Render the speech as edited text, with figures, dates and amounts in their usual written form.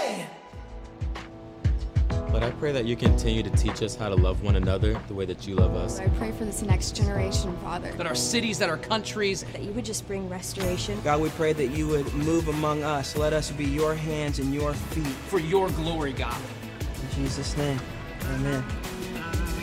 Lord, I pray that you continue to teach us how to love one another the way that you love us. I pray for this next generation, Father. That our cities, that our countries, that you would just bring restoration. God, we pray that you would move among us. Let us be your hands and your feet. For your glory, God. In Jesus' name, amen.